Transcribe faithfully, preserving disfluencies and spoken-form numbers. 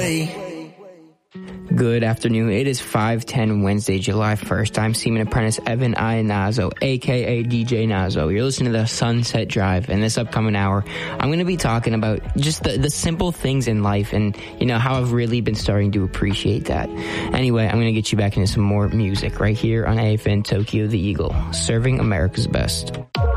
way. Good afternoon. It is five ten Wednesday, July first. I'm Seaman Apprentice Evan Iannazo, a k a. D J Nazo. You're listening to the Sunset Drive. In this upcoming hour, I'm going to be talking about just the, the simple things in life and, you know, how I've really been starting to appreciate that. Anyway, I'm going to get you back into some more music right here on A F N Tokyo the Eagle, serving America's best.